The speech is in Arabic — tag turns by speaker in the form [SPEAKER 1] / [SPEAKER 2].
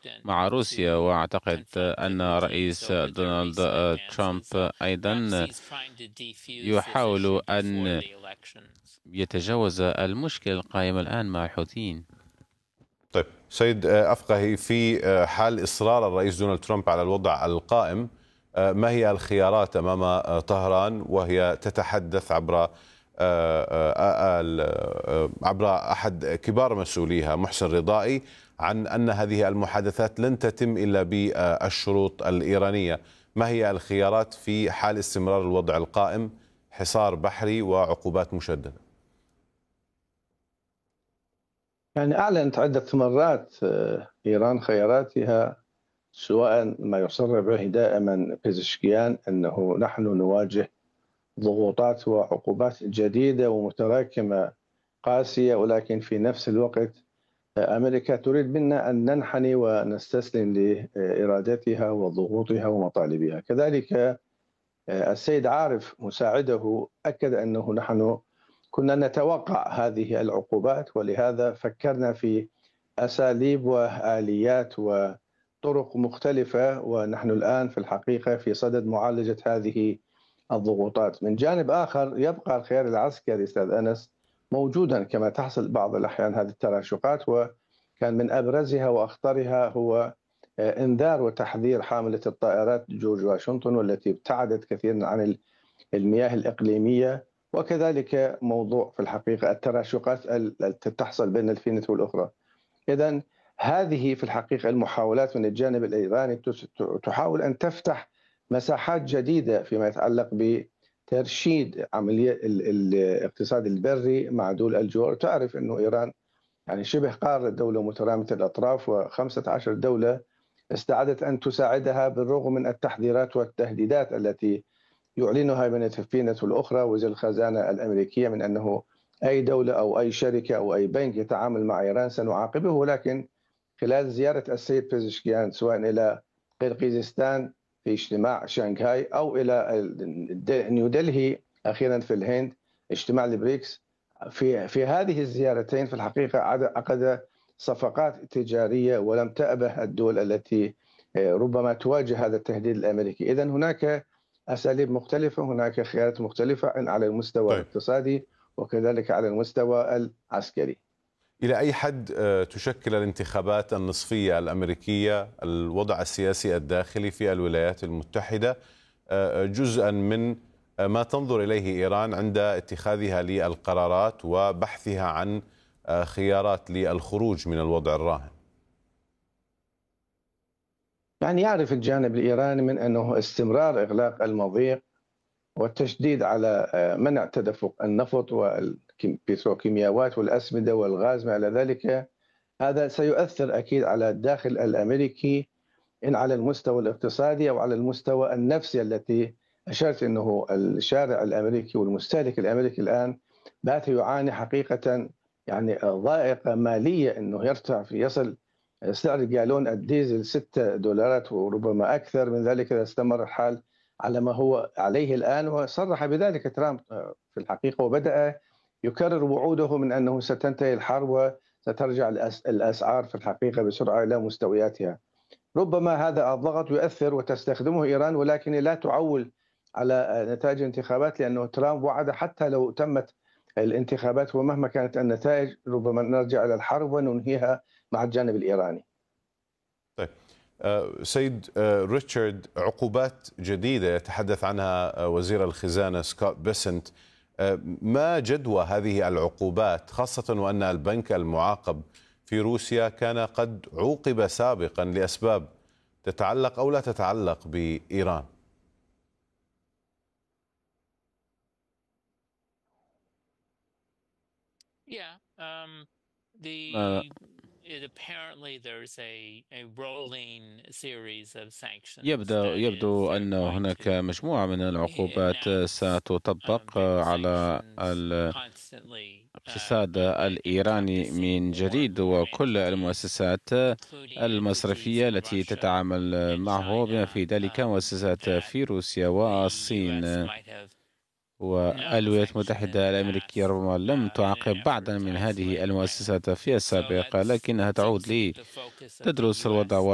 [SPEAKER 1] مع روسيا، وأعتقد أن رئيس دونالد ترامب أيضا يحاول أن يتجاوز المشكلة القائمة الآن مع الحوثيين.
[SPEAKER 2] طيب سيد أفقهي، في حال إصرار الرئيس دونالد ترامب على الوضع القائم، ما هي الخيارات أمام طهران وهي تتحدث عبر أحد كبار مسؤوليها محسن رضائي عن أن هذه المحادثات لن تتم إلا بالشروط الإيرانية؟ ما هي الخيارات في حال استمرار الوضع القائم، حصار بحري وعقوبات مشددة؟
[SPEAKER 3] يعني أعلنت عدة مرات إيران خياراتها، سواء ما يصر به دائما بيزشكيان أنه نحن نواجه ضغوطات وعقوبات جديدة ومتراكمة قاسية، ولكن في نفس الوقت أمريكا تريد منا أن ننحني ونستسلم لإرادتها وضغوطها ومطالبها. كذلك السيد عارف مساعده أكد أنه نحن كنا نتوقع هذه العقوبات، ولهذا فكرنا في أساليب وآليات وطرق مختلفة، ونحن الآن في الحقيقة في صدد معالجة هذه الضغوطات. من جانب آخر يبقى الخيار العسكري أستاذ أنس موجودا كما تحصل بعض الأحيان هذه التراشقات، وكان من أبرزها وأخطرها هو إنذار وتحذير حاملة الطائرات جورج واشنطن، والتي ابتعدت كثيرا عن المياه الإقليمية، وكذلك موضوع في الحقيقة التراشقات التي تحصل بين الفينة والأخرى. إذن هذه في الحقيقة المحاولات من الجانب الإيراني تحاول أن تفتح مساحات جديدة فيما يتعلق بترشيد عملية الاقتصاد البري مع دول الجوار. تعرف أنه إيران يعني شبه قارة، دولة مترامية الأطراف، و15 دولة استعدت أن تساعدها بالرغم من التحذيرات والتهديدات التي يعلنها بين الفينة والأخرى وزير الخزانة الأمريكية من أنه أي دولة أو أي شركة أو أي بنك يتعامل مع إيران سنعاقبه. ولكن خلال زيارة السيد بيزشكيان سواء إلى قرقيزستان في اجتماع شنغهاي أو إلى نيودلهي أخيرا في الهند اجتماع البريكس، في هذه الزيارتين في الحقيقة عقد صفقات تجارية ولم تأبه الدول التي ربما تواجه هذا التهديد الأمريكي. إذن هناك أساليب مختلفة، هناك خيارات مختلفة على المستوى الاقتصادي وكذلك على المستوى العسكري.
[SPEAKER 2] إلى أي حد تشكل الانتخابات النصفية الأمريكية، الوضع السياسي الداخلي في الولايات المتحدة، جزءا من ما تنظر إليه إيران عند اتخاذها للقرارات وبحثها عن خيارات للخروج من الوضع الراهن؟
[SPEAKER 3] يعني يعرف الجانب الإيراني من أنه استمرار إغلاق المضيق والتشديد على منع تدفق النفط والبتروكيماويات والأسمدة والغاز ما إلى ذلك، هذا سيؤثر أكيد على الداخل الأمريكي، إن على المستوى الاقتصادي أو على المستوى النفسي، التي أشرت أنه الشارع الأمريكي والمستهلك الأمريكي الآن بات يعاني حقيقة يعني ضائقة مالية، أنه يصل سعر جالون الديزل $6 وربما أكثر من ذلك إذا استمر الحال على ما هو عليه الآن. وصرح بذلك ترامب في الحقيقة، وبدأ يكرر وعوده من أنه ستنتهي الحرب وسترجع الأسعار في الحقيقة بسرعة إلى مستوياتها. ربما هذا الضغط يؤثر وتستخدمه إيران، ولكن لا تعول على نتائج الانتخابات، لأنه ترامب وعد حتى لو تمت الانتخابات ومهما كانت النتائج ربما نرجع إلى الحرب وننهيها مع الجانب الإيراني.
[SPEAKER 2] طيب سيد ريتشارد، عقوبات جديدة يتحدث عنها وزير الخزانة سكوت بيسنت، ما جدوى هذه العقوبات، خاصة وأن البنك المعاقب في روسيا كان قد عوقب سابقا لأسباب تتعلق أو لا تتعلق بإيران؟
[SPEAKER 1] يبدو أن هناك مجموعة من العقوبات ستطبق على الاقتصاد الإيراني من جديد، وكل المؤسسات المصرفية التي تتعامل معه، بما في ذلك مؤسسات في روسيا والصين والولايات المتحدة الأمريكية. ربما لم تعاقب بعضا من هذه المؤسسات في السابق، لكنها تعود لتدرس الوضع